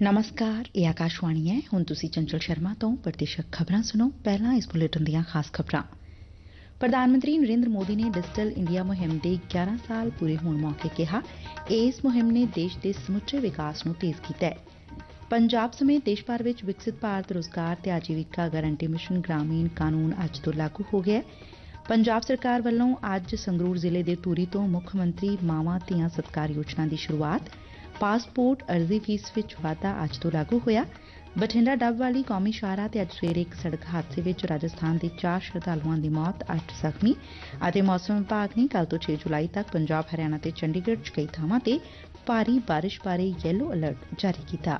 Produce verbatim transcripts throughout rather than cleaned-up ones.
नमस्कार, ये आकाशवाणी है। हुण तुसीं चंचल शर्मा तो प्रदेशक खबरां सुनो। पहलां इस बुलेटिन दीआं खास खबरां। प्रधानमंत्री नरेंद्र मोदी ने डिजिटल इंडिया मुहिम दे ग्यारह साल पूरे होण मौके कहा, इस मुहिम ने देश के समुचे विकास नूं तेज कीता है। पंजाब समेत देश भर विच विकसित भारत रोजगार ते आजीविका गारंटी मिशन ग्रामीण कानून अज तो लागू हो गया है। पंजाब सरकार ਵੱਲੋਂ ਅੱਜ ਸੰਗਰੂਰ ਜ਼ਿਲ੍ਹੇ ਦੇ ਧੂਰੀ ਤੋਂ ਮੁੱਖ ਮੰਤਰੀ ਮਾਵਾਂ ਧੀਆਂ ਸਤਕਾਰ ਯੋਜਨਾ ਦੀ ਸ਼ੁਰੂਆਤ। ਪਾਸਪੋਰਟ ਅਰਜ਼ੀ ਫੀਸ ਵਿੱਚ ਵਾਧਾ ਅੱਜ ਤੋਂ ਲਾਗੂ ਹੋਇਆ। ਬਠਿੰਡਾ ਡੱਬ ਵਾਲੀ ਕੌਮੀ ਸ਼ਾਹਰਾਹ ਤੇ ਅੱਜ ਸਵੇਰੇ ਇੱਕ ਸੜਕ ਹਾਦਸੇ ਵਿੱਚ ਰਾਜਸਥਾਨ ਦੇ ਚਾਰ ਸ਼ਰਧਾਲੂਆਂ ਦੀ ਮੌਤ, ਅੱਠ ਜ਼ਖਮੀ। ਅਤੇ ਮੌਸਮ ਵਿਭਾਗ ਨੇ ਕੱਲ੍ਹ ਤੋਂ ਛੇ ਜੁਲਾਈ ਤੱਕ ਪੰਜਾਬ, ਹਰਿਆਣਾ ਤੇ ਚੰਡੀਗੜ੍ਹ ਚ ਕਈ ਥਾਵਾਂ ਤੇ ਭਾਰੀ ਬਾਰਿਸ਼ ਬਾਰੇ ਯੈਲੋ ਅਲਰਟ ਜਾਰੀ ਕੀਤਾ।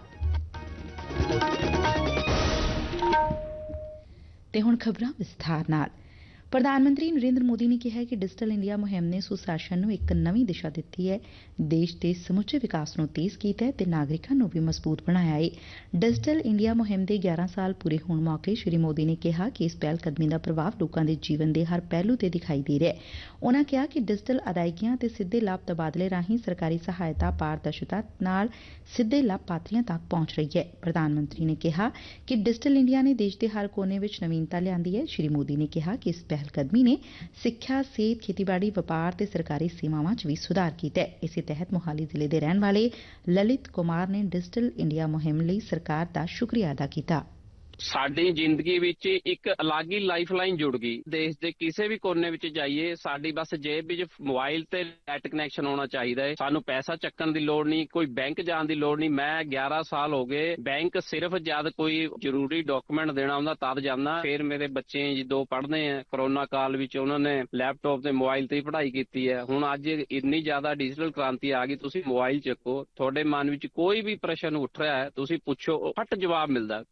ਤੇ ਹੁਣ ਖਬਰਾਂ ਵਿਸਥਾਰ ਨਾਲ। ਪ੍ਰਧਾਨ ਮੰਤਰੀ ਨਰਿੰਦਰ ਮੋਦੀ ਨੇ ਕਿਹਾ ਕਿ ਡਿਜੀਟਲ ਇੰਡੀਆ ਮੁਹਿੰਮ ਨੇ ਸੁਸ਼ਾਸਨ ਨੂੰ ਇੱਕ ਨਵੀਂ ਦਿਸ਼ਾ ਦਿੱਤੀ ਹੈ, ਦੇਸ਼ ਦੇ ਸਮੁੱਚੇ ਵਿਕਾਸ ਨੂੰ ਤੇਜ਼ ਕੀਤਾ ਹੈ ਤੇ ਨਾਗਰਿਕਾਂ ਨੂੰ ਵੀ ਮਜ਼ਬੂਤ ਬਣਾਇਆ ਹੈ। ਡਿਜੀਟਲ ਇੰਡੀਆ ਮੁਹਿੰਮ ਦੇ ਗਿਆਰਾਂ ਸਾਲ ਪੂਰੇ ਹੋਣ ਮੌਕੇ ਸ੍ਰੀ ਮੋਦੀ ਨੇ ਕਿਹਾ ਕਿ ਇਸ ਪਹਿਲ ਕਦਮੀ ਦਾ ਪ੍ਰਭਾਵ ਲੋਕਾਂ ਦੇ ਜੀਵਨ ਦੇ ਹਰ ਪਹਿਲੂ ਤੇ ਦਿਖਾਈ ਦੇ ਰਿਹਾ ਹੈ। ਉਨ੍ਹਾਂ ਕਿਹਾ ਕਿ ਡਿਜੀਟਲ ਅਦਾਇਗੀਆਂ ਤੇ ਸਿੱਧੇ ਲਾਭ ਤਬਾਦਲੇ ਰਾਹੀਂ ਸਰਕਾਰੀ ਸਹਾਇਤਾ ਪਾਰਦਰਸ਼ਤਾ ਨਾਲ ਸਿੱਧੇ ਲਾਭਪਾਤਰੀਆਂ ਤੱਕ ਪਹੁੰਚ ਰਹੀ ਹੈ। ਪ੍ਰਧਾਨ ਮੰਤਰੀ ਨੇ ਕਿਹਾ ਕਿ ਡਿਜੀਟਲ ਇੰਡੀਆ ਨੇ ਦੇਸ਼ ਦੇ ਹਰ ਕੋਨੇ ਵਿੱਚ ਨਵੀਨਤਾ ਲਿਆਂਦੀ ਹੈ। ਸ੍ਰੀ ਮੋਦੀ ਨੇ ਕਿਹਾ ਕਿ ਇਸ ਕਦਮੀ ਨੇ ਸਿੱਖਿਆ, ਸਿਹਤ, ਖੇਤੀਬਾੜੀ, ਵਪਾਰ ਤੇ ਸਰਕਾਰੀ ਸੇਵਾਵਾਂ 'ਚ ਵੀ ਸੁਧਾਰ ਕੀਤਾ ਹੈ। ਇਸੇ ਤਹਿਤ ਮੋਹਾਲੀ ਜ਼ਿਲ੍ਹੇ ਦੇ ਰਹਿਣ ਵਾਲੇ ਲਲਿਤ ਕੁਮਾਰ ਨੇ ਡਿਜੀਟਲ ਇੰਡੀਆ ਮੁਹਿੰਮ ਲਈ ਸਰਕਾਰ ਦਾ ਸ਼ੁਕਰੀਆ ਅਦਾ ਕੀਤਾ। ਸਾਡੀ ਜ਼ਿੰਦਗੀ ਵਿੱਚ ਇੱਕ ਅਲੱਗ ਹੀ ਲਾਈਫ ਲਾਈਨ ਜੁੜ ਗਈ। ਦੇਸ਼ ਦੇ ਕਿਸੇ ਵੀ ਕੋਨੇ ਵਿੱਚ ਜਾਈਏ, ਸਾਡੀ ਬਸ ਜੇਬ ਵਿੱਚ ਮੋਬਾਈਲ ਤੇ ਨੈਟ ਕਨੈਕਸ਼ਨ ਹੋਣਾ ਚਾਹੀਦਾ ਹੈ। ਸਾਨੂੰ ਪੈਸਾ ਚੱਕਣ ਦੀ ਲੋੜ ਨਹੀਂ, ਕੋਈ ਬੈਂਕ ਜਾਣ ਦੀ ਲੋੜ ਨਹੀਂ। ਮੈਂ ਗਿਆਰਾਂ ਸਾਲ ਹੋ ਗਏ ਬੈਂਕ ਸਿਰਫ ਜਦ ਕੋਈ ਜ਼ਰੂਰੀ ਡਾਕੂਮੈਂਟ ਦੇਣਾ ਹੁੰਦਾ ਤਦ ਜਾਂਦਾ। ਫਿਰ ਮੇਰੇ ਬੱਚੇ ਜਦੋਂ ਪੜ੍ਹਦੇ ਆ, ਕਰੋਨਾ ਕਾਲ ਵਿੱਚ ਉਹਨਾਂ ਨੇ ਲੈਪਟਾਪ ਤੇ ਮੋਬਾਈਲ ਤੇ ਹੀ ਪੜ੍ਹਾਈ ਕੀਤੀ ਹੈ। ਹੁਣ ਅੱਜ ਇੰਨੀ ਜ਼ਿਆਦਾ ਡਿਜੀਟਲ ਕ੍ਰਾਂਤੀ ਆ ਗਈ, ਤੁਸੀਂ ਮੋਬਾਈਲ ਚੱਕੋ, ਤੁਹਾਡੇ ਮਨ ਵਿੱਚ ਕੋਈ ਵੀ ਪ੍ਰਸ਼ਨ ਉੱਠ ਰਿਹਾ ਹੈ, ਤੁਸੀਂ ਪੁੱਛੋ, ਫਟ ਜਵਾਬ ਮਿਲਦਾ।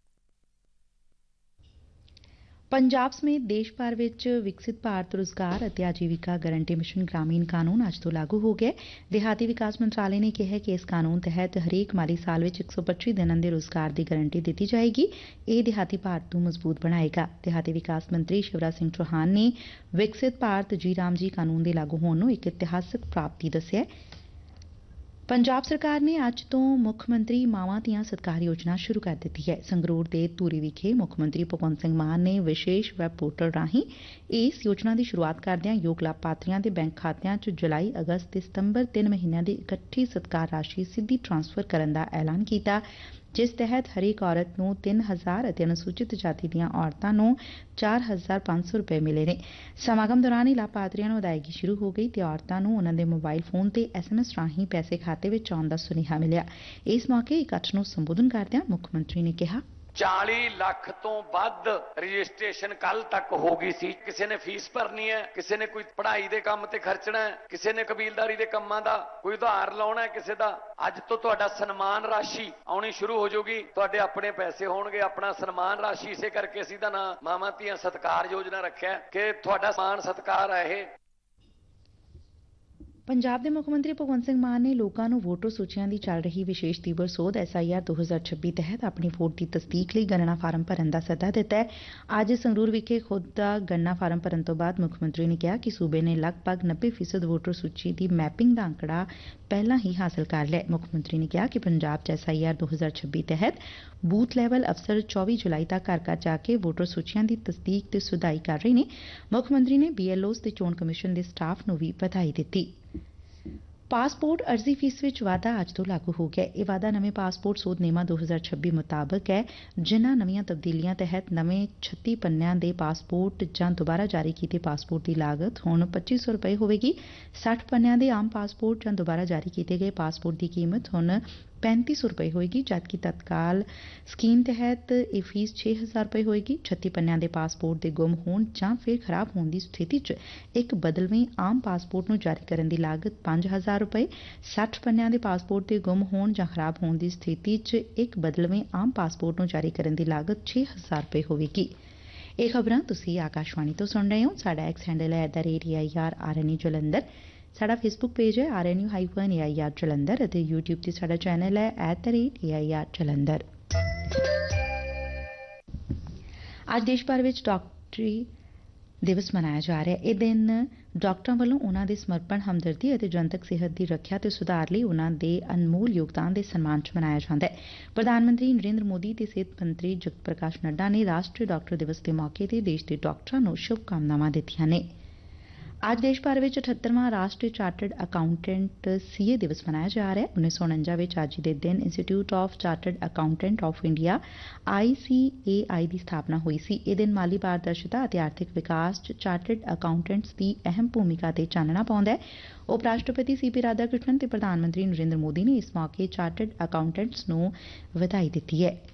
ਪੰਜਾਬ ਸਮੇਤ ਦੇਸ਼ ਭਰ ਵਿੱਚ ਵਿਕਸਿਤ ਭਾਰਤ ਰੁਜ਼ਗਾਰ ਅਤੇ ਆਜੀਵਿਕਾ ਗਾਰੰਟੀ ਮਿਸ਼ਨ ਗ੍ਰਾਮੀਣ ਕਾਨੂੰਨ ਅੱਜ ਤੋਂ ਲਾਗੂ ਹੋ ਗਿਆ। ਦਿਹਾਤੀ ਵਿਕਾਸ ਮੰਤਰਾਲੇ ਨੇ ਕਿਹਾ ਕਿ ਇਸ ਕਾਨੂੰਨ ਤਹਿਤ ਹਰੇਕ ਮਾਲੀ ਸਾਲ ਵਿੱਚ ਇੱਕ ਸੌ ਪੱਚੀ ਦਿਨਾਂ ਦੇ ਰੁਜ਼ਗਾਰ ਦੀ ਗਾਰੰਟੀ ਦਿੱਤੀ ਜਾਏਗੀ। ਇਹ ਦਿਹਾਤੀ ਭਾਰਤ ਨੂੰ ਮਜ਼ਬੂਤ ਬਣਾਏਗਾ। ਦਿਹਾਤੀ ਵਿਕਾਸ ਮੰਤਰੀ ਸ਼ਿਵਰਾਜ ਸਿੰਘ ਚੌਹਾਨ ਨੇ ਵਿਕਸਿਤ ਭਾਰਤ ਜੀ ਰਾਮ ਜੀ ਕਾਨੂੰਨ ਦੇ ਲਾਗੂ ਹੋਣ ਨੂੰ ਇੱਕ ਇਤਿਹਾਸਕ ਪ੍ਰਾਪਤੀ ਦੱਸਿਆ। ਪੰਜਾਬ ਸਰਕਾਰ ਨੇ ਅੱਜ ਤੋਂ ਮੁੱਖ ਮੰਤਰੀ ਮਾਵਾਂ ਧੀਆਂ ਸਤਕਾਰ ਯੋਜਨਾ ਸ਼ੁਰੂ ਕਰ ਦਿੱਤੀ ਹੈ। ਸੰਗਰੂਰ ਦੇ ਧੂਰੀ ਵਿਖੇ ਮੁੱਖ ਮੰਤਰੀ ਭਗਵੰਤ ਸਿੰਘ ਮਾਨ ਨੇ ਵਿਸ਼ੇਸ਼ ਵੈਬ ਪੋਰਟਲ ਰਾਹੀਂ ਇਸ ਯੋਜਨਾ ਦੀ ਸ਼ੁਰੂਆਤ ਕਰਦਿਆਂ ਯੋਗ ਲਾਭਪਾਤਰੀਆਂ ਦੇ ਬੈਂਕ ਖਾਤਿਆਂ 'ਚ ਜੁਲਾਈ, ਅਗਸਤ ਤੇ ਸਤੰਬਰ ਤਿੰਨ ਮਹੀਨਿਆਂ ਦੀ ਇਕੱਠੀ ਸਤਕਾਰ ਰਾਸ਼ੀ ਸਿੱਧੀ ਟਰਾਂਸਫਰ ਕਰਨ ਦਾ ਐਲਾਨ ਕੀਤਾ, ਜਿਸ ਤਹਿਤ ਹਰੇਕ ਔਰਤ ਨੂੰ ਤਿੰਨ ਹਜ਼ਾਰ ਅਤੇ ਅਨੁਸੂਚਿਤ ਜਾਤੀ ਦੀਆਂ ਔਰਤਾਂ ਨੂੰ ਚਾਰ ਹਜ਼ਾਰ ਪੰਜ ਸੌ ਰੁਪਏ ਮਿਲੇ ਨੇ। ਸਮਾਗਮ ਦੌਰਾਨ ਹੀ ਲਾਭਪਾਤਰੀਆਂ ਨੂੰ ਅਦਾਇਗੀ ਸ਼ੁਰੂ ਹੋ ਗਈ ਤੇ ਔਰਤਾਂ ਨੂੰ ਉਨ੍ਹਾਂ ਦੇ ਮੋਬਾਈਲ ਫੋਨ ਤੇ ਐਸ ਐਮ ਐਸ ਰਾਹੀਂ ਪੈਸੇ ਖਾਤੇ ਵਿੱਚ ਆਉਣ ਦਾ ਸੁਨੇਹਾ ਮਿਲਿਆ। ਇਸ ਮੌਕੇ ਇਕੱਠ ਨੂੰ ਸੰਬੋਧਨ ਕਰਦਿਆਂ ਮੁੱਖ ਮੰਤਰੀ ਨੇ ਕਿਹਾ, ਚਾਲੀ ਲੱਖ ਤੋਂ ਵੱਧ ਰਜਿਸਟ੍ਰੇਸ਼ਨ ਕੱਲ ਤੱਕ ਹੋ ਗਈ ਸੀ। ਕਿਸੇ ਨੇ ਫੀਸ ਭਰਨੀ ਹੈ, ਕਿਸੇ ਨੇ ਕੋਈ ਪੜ੍ਹਾਈ ਦੇ ਕੰਮ ਤੇ ਖਰਚਣਾ ਹੈ, ਕਿਸੇ ਨੇ ਕਬੀਲਦਾਰੀ ਦੇ ਕੰਮਾਂ ਦਾ ਕੋਈ ਉਧਾਰ ਲਾਉਣਾ ਹੈ ਕਿਸੇ ਦਾ। ਅੱਜ ਤੋਂ ਤੁਹਾਡਾ ਸਨਮਾਨ ਰਾਸ਼ੀ ਆਉਣੀ ਸ਼ੁਰੂ ਹੋ ਜਾਊਗੀ, ਤੁਹਾਡੇ ਆਪਣੇ ਪੈਸੇ ਹੋਣਗੇ, ਆਪਣਾ ਸਨਮਾਨ ਰਾਸ਼ੀ। ਇਸੇ ਕਰਕੇ ਅਸੀਂ ਦਾ ਨਾਂ ਮਾਵਾਂ ਧੀਆਂ ਸਤਕਾਰ ਯੋਜਨਾ ਰੱਖਿਆ ਕਿ ਤੁਹਾਡਾ ਸਨਮਾਨ ਸਤਕਾਰ ਹੈ ਇਹ। ਪੰਜਾਬ ਦੇ ਮੁੱਖ ਮੰਤਰੀ ਭਗਵੰਤ ਸਿੰਘ ਮਾਨ ਨੇ ਲੋਕਾਂ ਨੂੰ ਵੋਟਰ ਸੂਚੀਆਂ ਦੀ ਚੱਲ ਰਹੀ ਵਿਸ਼ੇਸ਼ ਤੀਬਰ ਸੋਧ ਐਸ ਆਈ ਆਰ ਦੋ ਹਜ਼ਾਰ ਛੱਬੀ ਤਹਿਤ ਆਪਣੀ ਵੋਟ ਦੀ ਤਸਦੀਕ ਲਈ ਗਣਨਾ ਫਾਰਮ ਭਰਨ ਦਾ ਸੱਦਾ ਦਿੱਤਾ ਹੈ। ਅੱਜ ਸੰਗਰੂਰ ਵਿਖੇ ਖੁਦ ਦਾ ਗਣਨਾ ਫਾਰਮ ਭਰਨ ਤੋਂ ਬਾਅਦ ਮੁੱਖ ਮੰਤਰੀ ਨੇ ਕਿਹਾ ਕਿ ਸੂਬੇ ਨੇ ਲਗਭਗ ਨੱਬੇ ਫੀਸਦ ਵੋਟਰ ਸੂਚੀ ਦੀ ਮੈਪਿੰਗ ਦਾ ਅੰਕੜਾ ਪਹਿਲਾਂ ਹੀ ਹਾਸਲ ਕਰ ਲਿਆ। ਮੁੱਖ ਮੰਤਰੀ ਨੇ ਕਿਹਾ ਕਿ ਪੰਜਾਬ 'ਚ ਐਸ ਆਈ ਆਰ ਦੋ ਹਜ਼ਾਰ ਛੱਬੀ ਤਹਿਤ ਬੂਥ ਲੈਵਲ ਅਫਸਰ ਚੌਵੀ ਜੁਲਾਈ ਤੱਕ ਘਰ ਘਰ ਜਾ ਕੇ ਵੋਟਰ ਸੂਚੀਆਂ ਦੀ ਤਸਦੀਕ ਤੇ ਸੁਧਾਈ ਕਰ ਰਹੇ ਨੇ। ਮੁੱਖ ਮੰਤਰੀ ਨੇ ਬੀ ਐਲ ਓਜ਼ ਤੇ ਚੋਣ ਕਮਿਸ਼ਨ ਦੇ ਸਟਾਫ ਨੂੰ ਵੀ ਵਧਾਈ ਦਿੱਤੀ। ਪਾਸਪੋਰਟ ਅਰਜ਼ੀ ਫੀਸ ਵਿੱਚ ਵਾਧਾ ਅੱਜ ਤੋਂ ਲਾਗੂ ਹੋ ਗਿਆ। ਇਹ ਵਾਧਾ ਨਵੇਂ ਪਾਸਪੋਰਟ ਸੋਧ ਨੇਮਾਂ ਦੋ ਹਜ਼ਾਰ ਛੱਬੀ ਮੁਤਾਬਕ ਹੈ, ਜਿਨ੍ਹਾਂ ਨਵੀਆਂ ਤਬਦੀਲੀਆਂ ਤਹਿਤ ਨਵੇਂ ਛੱਤੀ ਪੰਨਿਆਂ ਦੇ ਪਾਸਪੋਰਟ ਜਾਂ ਦੁਬਾਰਾ ਜਾਰੀ ਕੀਤੇ ਪਾਸਪੋਰਟ ਦੀ ਲਾਗਤ ਹੁਣ ਪੱਚੀ ਸੌ ਰੁਪਏ ਹੋਵੇਗੀ। ਸੱਠ ਪੰਨਿਆਂ ਦੇ ਆਮ ਪਾਸਪੋਰਟ ਜਾਂ ਦੁਬਾਰਾ ਜਾਰੀ ਕੀਤੇ ਗਏ ਪਾਸਪੋਰਟ ਦੀ ਕੀਮਤ ਹੁਣ ਪੈਂਤੀ ਸੌ ਰੁਪਏ ਹੋਏਗੀ, ਜਦਕਿ ਤਤਕਾਲ ਸਕੀਮ ਤਹਿਤ ਇਹ ਫੀਸ ਛੇ ਹਜ਼ਾਰ ਰੁਪਏ ਹੋਏਗੀ। ਛੱਤੀ ਪੰਨਿਆਂ ਦੇ ਪਾਸਪੋਰਟ ਦੇ ਗੁੰਮ ਹੋਣ ਜਾਂ ਫਿਰ ਖਰਾਬ ਹੋਣ ਦੀ ਸਥਿਤੀ 'ਚ ਇੱਕ ਬਦਲਵੇਂ ਆਮ ਪਾਸਪੋਰਟ ਨੂੰ ਜਾਰੀ ਕਰਨ ਦੀ ਲਾਗਤ ਪੰਜ ਹਜ਼ਾਰ ਰੁਪਏ, ਸੱਠ ਪੰਨਿਆਂ ਦੇ ਪਾਸਪੋਰਟ ਦੇ ਗੁੰਮ ਹੋਣ ਜਾਂ ਖਰਾਬ ਹੋਣ ਦੀ ਸਥਿਤੀ 'ਚ ਇੱਕ ਬਦਲਵੇਂ ਆਮ ਪਾਸਪੋਰਟ ਨੂੰ ਜਾਰੀ ਕਰਨ ਦੀ ਲਾਗਤ ਛੇ ਹਜ਼ਾਰ ਰੁਪਏ ਹੋਵੇਗੀ। ਇਹ ਖਬਰਾਂ ਤੁਸੀਂ ਆਕਾਸ਼ਵਾਣੀ ਤੋਂ ਸੁਣ ਰਹੇ ਹੋ। ਸਾਡਾ ਐਕਸ ਹੈਂਡਲ ਹੈ at the rate A I R R N U Jalandhar. ਸਾਡਾ ਫੇਸਬੁੱਕ ਪੇਜ ਹੈ R N U hyphen A I R Jalandhar ਅਤੇ ਯੂਟਿਊਬ ਤੇ ਸਾਡਾ ਚੈਨਲ ਹੈ at the rate A I R Jalandhar. ਅੱਜ ਦੇਸ਼ ਭਰ ਵਿੱਚ ਡਾਕਟਰੀ ਦਿਵਸ ਮਨਾਇਆ ਜਾ ਰਿਹਾ ਹੈ। ਇਹ ਦਿਨ ਡਾਕਟਰਾਂ ਵੱਲੋਂ ਉਨ੍ਹਾਂ ਦੇ ਸਮਰਪਣ, ਹਮਦਰਦੀ ਅਤੇ ਜਨਤਕ ਸਿਹਤ ਦੀ ਰੱਖਿਆ ਤੇ ਸੁਧਾਰ ਲਈ ਉਨ੍ਹਾਂ ਦੇ ਅਨਮੋਲ ਯੋਗਦਾਨ ਦੇ ਸਨਮਾਨ 'ਚ ਮਨਾਇਆ ਜਾਂਦਾ ਹੈ। ਪ੍ਰਧਾਨ ਮੰਤਰੀ ਨਰਿੰਦਰ ਮੋਦੀ ਤੇ ਸਿਹਤ ਮੰਤਰੀ ਜਗਤ ਪ੍ਰਕਾਸ਼ ਨੱਡਾ ਨੇ ਰਾਸ਼ਟਰੀ ਡਾਕਟਰ ਦਿਵਸ ਦੇ ਮੌਕੇ ਤੇ ਦੇਸ਼ ਦੇ ਡਾਕਟਰਾਂ ਨੂੰ ਸ਼ੁਭਕਾਮਨਾਵਾਂ ਦਿੱਤੀਆਂ ਨੇ। ਅੱਜ ਦੇਸ਼ ਭਰ ਵਿੱਚ ਅਠੱਤਰਵਾਂ ਰਾਸ਼ਟਰੀ ਚਾਰਟਰਡ ਅਕਾਊਂਟੈਂਟ ਸੀਏ ਦਿਵਸ ਮਨਾਇਆ ਜਾ ਰਿਹਾ ਹੈ। ਉੱਨੀ ਸੌ ਉਨੰਜਾ ਵਿੱਚ ਅੱਜ ਦੇ ਦਿਨ institute of chartered accountant of India ਆਈ ਸੀ ਏ ਆਈ ਦੀ ਸਥਾਪਨਾ ਹੋਈ ਸੀ। ਇਹ ਦਿਨ ਮਾਲੀ ਪਾਰਦਰਸ਼ਤਾ ਅਤੇ ਆਰਥਿਕ ਵਿਕਾਸ 'ਚ ਚਾਰਟਰਡ ਅਕਾਊਂਟੈਂਟਸ ਦੀ ਅਹਿਮ ਭੂਮਿਕਾ ਤੇ ਚਾਨਣਾ ਪਾਉਂਦਾ ਹੈ। ਉਪ ਰਾਸ਼ਟਰਪਤੀ ਸੀ ਪੀ ਰਾਧਾ ਕ੍ਰਿਸ਼ਨਨ ਤੇ ਪ੍ਰਧਾਨ ਮੰਤਰੀ ਨਰਿੰਦਰ ਮੋਦੀ ਨੇ ਇਸ ਮੌਕੇ ਚਾਰਟਰਡ ਅਕਾਊਂਟੈਂਟਸ ਨੂੰ ਵਧਾਈ ਦਿੱਤੀ ਹੈ।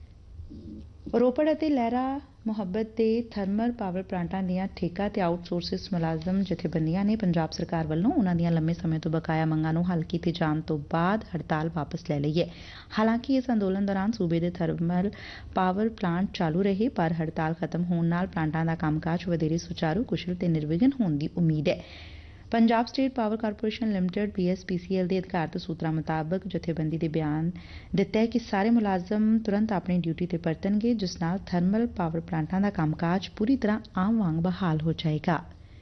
ਰੋਪੜ ਅਤੇ ਲਹਿਰਾ ਮੁਹੱਬਤ ਦੇ ਥਰਮਲ ਪਾਵਰ ਪਲਾਂਟਾਂ ਦੀਆਂ ਠੇਕਾ ਤੇ ਆਊਟਸੋਰਸਿਸ ਮੁਲਾਜ਼ਮ ਜਥੇਬੰਦੀਆਂ ਨੇ ਪੰਜਾਬ ਸਰਕਾਰ ਵੱਲੋਂ ਉਨ੍ਹਾਂ ਦੀਆਂ ਲੰਮੇ ਸਮੇਂ ਤੋਂ ਬਕਾਇਆ ਮੰਗਾਂ ਨੂੰ ਹੱਲ ਕੀਤੇ ਜਾਣ ਤੋਂ ਬਾਅਦ ਹੜਤਾਲ ਵਾਪਸ ਲੈ ਲਈ ਹੈ। ਹਾਲਾਂਕਿ ਇਸ ਅੰਦੋਲਨ ਦੌਰਾਨ ਸੂਬੇ ਦੇ ਥਰਮਲ ਪਾਵਰ ਪਲਾਂਟ ਚਾਲੂ ਰਹੇ, ਪਰ ਹੜਤਾਲ ਖਤਮ ਹੋਣ ਨਾਲ ਪਲਾਂਟਾਂ ਦਾ ਕੰਮਕਾਜ ਵਧੇਰੇ ਸੁਚਾਰੂ, ਕੁਸ਼ਲ ਤੇ ਨਿਰਵਿਘਨ ਹੋਣ ਦੀ ਉਮੀਦ ਹੈ। Punjab state power corporation limited P S P ਸੀ ਐਲ ਦੇ ਅਧਿਕਾਰਤ ਸੂਤਰਾਂ ਮੁਤਾਬਕ ਜਥੇਬੰਦੀ ਦੇ ਬਿਆਨ ਦਿੱਤਾ ਹੈ ਕਿ ਸਾਰੇ ਮੁਲਾਜ਼ਮ ਤੁਰੰਤ ਆਪਣੀ ਡਿਊਟੀ ਤੇ ਪਰਤਣਗੇ, ਜਿਸ ਨਾਲ ਥਰਮਲ ਪਾਵਰ ਪਲਾਂਟਾਂ ਦਾ ਕੰਮਕਾਜ ਪੂਰੀ ਤਰ੍ਹਾਂ ਆਮ ਵਾਂਗ ਬਹਾਲ ਹੋ ਜਾਏਗਾ।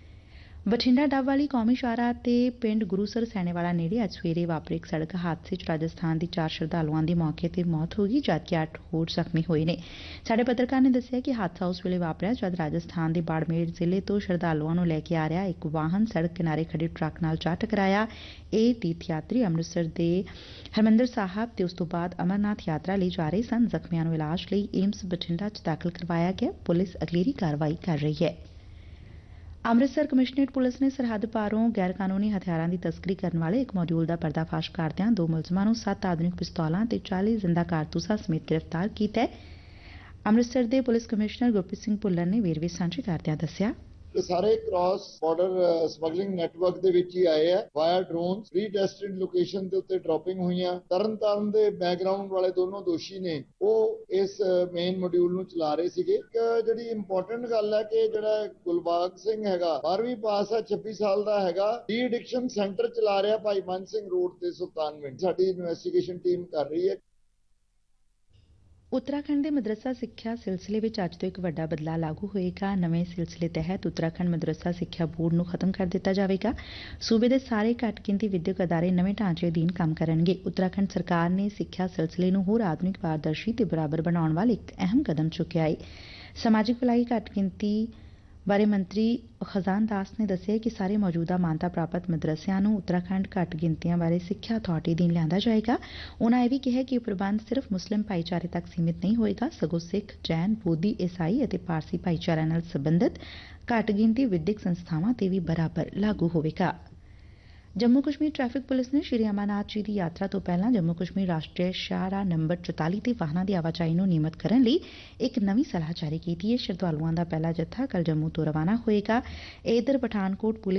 ਬਠਿੰਡਾ ਡੱਬ ਵਾਲੀ ਕੌਮੀ ਸ਼ਾਹਰਾਹ ਤੇ ਪਿੰਡ ਗੁਰੂਸਰ ਸੈਣੇਵਾਲਾ ਨੇੜੇ ਅੱਜ ਸਵੇਰੇ ਵਾਪਰੇ ਇੱਕ ਸੜਕ ਹਾਦਸੇ 'ਚ ਰਾਜਸਥਾਨ ਦੀ ਚਾਰ ਸ਼ਰਧਾਲੂਆਂ ਦੀ ਮੌਕੇ ਤੇ ਮੌਤ ਹੋ ਗਈ, ਜਦਕਿ ਅੱਠ ਹੋਰ ਜ਼ਖਮੀ ਹੋਏ ਨੇ। ਸਾਡੇ ਪੱਤਰਕਾਰ ਨੇ ਦੱਸਿਆ ਕਿ ਹਾਦਸਾ ਉਸ ਵੇਲੇ ਵਾਪਰਿਆ ਜਦ ਰਾਜਸਥਾਨ ਦੇ ਬਾੜਮੇਰ ਜ਼ਿਲ੍ਹੇ ਤੋਂ ਸ਼ਰਧਾਲੂਆਂ ਨੂੰ ਲੈ ਕੇ ਆ ਰਿਹਾ ਇੱਕ ਵਾਹਨ ਸੜਕ ਕਿਨਾਰੇ ਖੜੇ ਟਰੱਕ ਨਾਲ ਜਾ ਟਕਰਾਇਆ। ਇਹ ਤੀਰਥ ਯਾਤਰੀ ਅੰਮ੍ਰਿਤਸਰ ਦੇ ਹਰਿਮੰਦਰ ਸਾਹਿਬ ਤੇ ਉਸ ਤੋਂ ਬਾਅਦ ਅਮਰਨਾਥ ਯਾਤਰਾ ਲਈ ਜਾ ਰਹੇ ਸਨ। ਜ਼ਖਮੀਆਂ ਨੂੰ ਇਲਾਜ ਲਈ ਏਮਸ ਬਠਿੰਡਾ 'ਚ ਦਾਖਲ ਕਰਵਾਇਆ ਗਿਆ। ਪੁਲਿਸ ਅਗਲੇਰੀ ਕਾਰਵਾਈ ਕਰ ਰਹੀ ਹੈ। ਅੰਮ੍ਰਿਤਸਰ ਕਮਿਸ਼ਨਰੇਟ ਪੁਲਿਸ ਨੇ ਸਰਹੱਦ ਪਾਰੋਂ ਗੈਰ ਕਾਨੂੰਨੀ ਹਥਿਆਰਾਂ ਦੀ ਤਸਕਰੀ ਕਰਨ ਵਾਲੇ ਇੱਕ ਮੋਡਿਊਲ ਦਾ ਪਰਦਾਫਾਸ਼ ਕਰਦਿਆਂ ਦੋ ਮੁਲਜ਼ਮਾਂ ਨੂੰ ਸੱਤ ਆਧੁਨਿਕ ਪਿਸਤੌਲਾਂ ਤੇ ਚਾਲੀ ਜ਼ਿੰਦਾ ਕਾਰਤੂਸਾਂ ਸਮੇਤ ਗ੍ਰਿਫਤਾਰ ਕੀਤਾ ਹੈ। ਅੰਮ੍ਰਿਤਸਰ ਦੇ ਪੁਲਿਸ ਕਮਿਸ਼ਨਰ ਗੁਰਪ੍ਰੀਤ ਸਿੰਘ ਭੁੱਲਰ ਨੇ ਵੇਰਵੇ ਸਾਂਝੇ ਕਰਦਿਆਂ ਦੱਸਿਆ, ਇਹ ਸਾਰੇ ਕ੍ਰਾਸ ਬਾਰਡਰ ਸਮਗਲਿੰਗ ਨੈਟਵਰਕ ਦੇ ਵਿੱਚ ਹੀ ਆਏ ਆ। Via drone pre tested location ਦੇ ਉੱਤੇ ਡ੍ਰੌਪਿੰਗ ਹੋਈਆਂ। ਤਰਨ ਤਾਰਨ ਦੇ ਬੈਕਗ੍ਰਾਉਂਡ ਵਾਲੇ ਦੋਨੋਂ ਦੋਸ਼ੀ ਨੇ, ਉਹ ਇਸ ਮੇਨ ਮੋਡਿਊਲ ਨੂੰ ਚਲਾ ਰਹੇ ਸੀਗੇ। ਇੱਕ ਜਿਹੜੀ ਇੰਪੋਰਟੈਂਟ ਗੱਲ ਹੈ ਕਿ ਜਿਹੜਾ ਗੁਲਬਾਗ ਸਿੰਘ ਹੈਗਾ, ਬਾਰਵੀਂ ਪਾਸ ਹੈ, ਛੱਬੀ ਸਾਲ ਦਾ ਹੈਗਾ, ਡੀ ਐਡਿਕਸ਼ਨ ਸੈਂਟਰ ਚਲਾ ਰਿਹਾ ਭਾਈ ਮਨ ਸਿੰਘ ਰੋਡ ਤੇ ਸੁਲਤਾਨਵਿੰਡ। ਸਾਡੀ ਇਨਵੈਸਟੀਗੇਸ਼ਨ ਟੀਮ ਕਰ ਰਹੀ ਹੈ। ਉੱਤਰਾਖੰਡ ਦੇ ਮਦਰਸਾ ਸਿੱਖਿਆ ਸਿਲਸਿਲੇ ਵਿੱਚ ਅੱਜ ਤੋਂ ਇੱਕ ਵੱਡਾ ਬਦਲਾਅ ਲਾਗੂ ਹੋਏਗਾ। ਨਵੇਂ ਸਿਲਸਿਲੇ ਤਹਿਤ ਉੱਤਰਾਖੰਡ ਮਦਰਸਾ ਸਿੱਖਿਆ ਬੋਰਡ ਨੂੰ ਖਤਮ ਕਰ ਦਿੱਤਾ ਜਾਵੇਗਾ। ਸੂਬੇ ਦੇ ਸਾਰੇ ਘੱਟ ਗਿਣਤੀ ਵਿਦਿਅਕ ਅਦਾਰੇ ਨਵੇਂ ਢਾਂਚੇ ਅਧੀਨ ਕੰਮ ਕਰਨਗੇ। ਉੱਤਰਾਖੰਡ ਸਰਕਾਰ ਨੇ ਸਿੱਖਿਆ ਸਿਲਸਿਲੇ ਨੂੰ ਹੋਰ ਆਧੁਨਿਕ, ਪਾਰਦਰਸ਼ੀ ਤੇ ਬਰਾਬਰ ਬਣਾਉਣ ਵੱਲ ਇੱਕ ਅਹਿਮ ਕਦਮ ਚੁੱਕਿਆ ਹੈ। ਸਮਾਜਿਕ ਭਲਾਈ ਘੱਟ ਗਿਣਤੀ ਬਾਰੇ ਮੰਤਰੀ ਖਜ਼ਾਨ ਦਾਸ ਨੇ ਦੱਸਿਆ ਕਿ ਸਾਰੇ ਮੌਜੂਦਾ ਮਾਨਤਾ ਪ੍ਰਾਪਤ ਮਦਰਸਿਆਂ ਨੂੰ ਉੱਤਰਾਖੰਡ ਘੱਟ ਗਿਣਤੀਆਂ ਬਾਰੇ ਸਿੱਖਿਆ ਅਥਾਰਟੀ ਅਧੀਨ ਲਿਆਂਦਾ ਜਾਏਗਾ। ਉਨ੍ਹਾਂ ਇਹ ਵੀ ਕਿਹਾ ਕਿ ਇਹ ਪ੍ਰਬੰਧ ਸਿਰਫ ਮੁਸਲਿਮ ਭਾਈਚਾਰੇ ਤੱਕ ਸੀਮਿਤ ਨਹੀਂ ਹੋਏਗਾ, ਸਗੋਂ ਸਿੱਖ, ਜੈਨ, ਬੋਧੀ, ਈਸਾਈ ਅਤੇ ਪਾਰਸੀ ਭਾਈਚਾਰਿਆਂ ਨਾਲ ਸੰਬੰਧਿਤ ਘੱਟ ਗਿਣਤੀ ਵਿਦਿਅਕ ਸੰਸਥਾਵਾਂ ਤੇ ਵੀ ਬਰਾਬਰ ਲਾਗੂ ਹੋਵੇਗਾ। ਜੰਮੂ ਕਸ਼ਮੀਰ ਟ੍ਰੈਫਿਕ ਪੁਲਿਸ ਨੇ ਸ਼੍ਰੀ ਅਮਰਨਾਥ ਜੀ ਦੀ ਯਾਤਰਾ ਤੋਂ ਪਹਿਲਾਂ ਜੰਮੂ ਕਸ਼ਮੀਰ ਰਾਸ਼ਟਰੀ ਸ਼ਾਹਰਾਹ ਨੰਬਰ ਚੁਤਾਲੀ ਤੇ ਵਾਹਨਾਂ ਦੀ ਆਵਾਜਾਈ ਨੂੰ ਨਿਯਮਤ ਕਰਨ ਲਈ ਇੱਕ ਨਵੀਂ ਸਲਾਹ ਜਾਰੀ ਕੀਤੀ ਹੈ। ਸ਼ਰਧਾਲੂਆਂ ਦਾ ਪਹਿਲਾ ਜੱਥਾ ਕੱਲ੍ਹ ਜੰਮੂ ਤੋਂ ਰਵਾਨਾ ਹੋਏਗਾ। ਇਧਰ ਪਠਾਨਕੋਟ ਪੁਲਿਸ